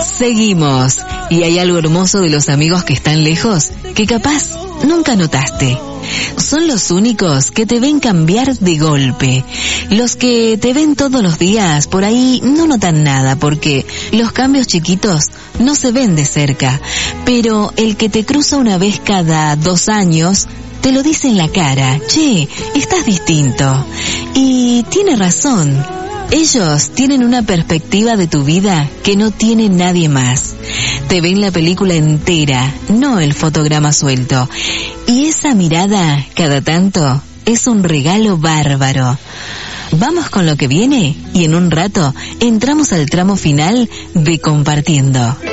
Seguimos. Y hay algo hermoso de los amigos que están lejos, que capaz nunca notaste. Son los únicos que te ven cambiar de golpe. Los que te ven todos los días, por ahí no notan nada, porque los cambios chiquitos no se ven de cerca. Pero el que te cruza una vez cada 2 años, te lo dice en la cara: che, estás distinto. Y tiene razón. Ellos tienen una perspectiva de tu vida que no tiene nadie más. Te ven la película entera, no el fotograma suelto. Y esa mirada, cada tanto, es un regalo bárbaro. Vamos con lo que viene y en un rato entramos al tramo final de Compartiendo.